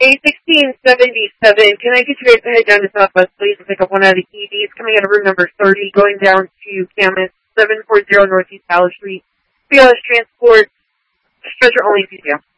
A1677, can I get you guys to head down to Southwest, please, and pick up one of the EVs coming out of room number 30, going down to Camas, 740 Northeast Fowler Street. BLS Transport, stretcher only PCO.